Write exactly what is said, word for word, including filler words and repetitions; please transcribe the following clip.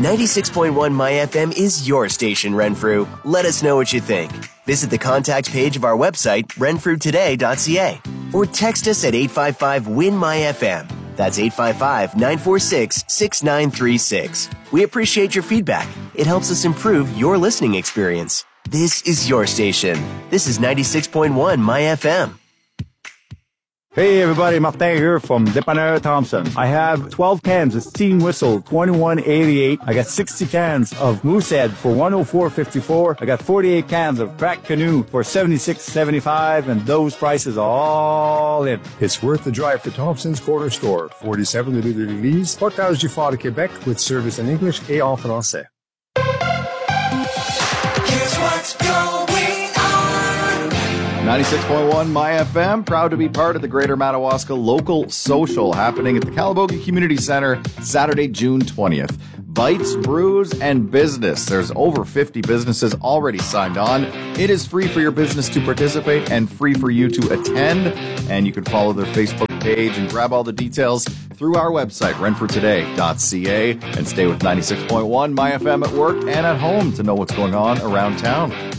ninety-six point one My F M is your station, Renfrew. Let us know what you think. Visit the contact page of our website, renfrew today dot c a, or text us at eight five five, W I N, M Y F M. That's eight five five, nine four six, six nine three six. We appreciate your feedback. It helps us improve your listening experience. This is your station. This is ninety-six point one My F M. Hey everybody, Martin here from Dépanneur Thompson. I have twelve cans of Steam Whistle twenty-one eighty-eight. I got sixty cans of Moosehead for one oh four fifty-four. I got forty-eight cans of Crack Canoe for seventy-six seventy-five, and those prices are all in. It's worth the drive to Thompson's Corner Store, forty-seven Rue de l'Église, Portage du Fort de Québec, with service in English et en français. Here's what's going on. ninety-six point one My F M, proud to be part of the Greater Madawaska Local Social happening at the Calabogie Community Center Saturday, June twentieth. Bites, brews, and business. There's over fifty businesses already signed on. It is free for your business to participate and free for you to attend. And you can follow their Facebook page and grab all the details through our website, renfrew today dot c a, and stay with ninety-six point one My F M at work and at home to know what's going on around town.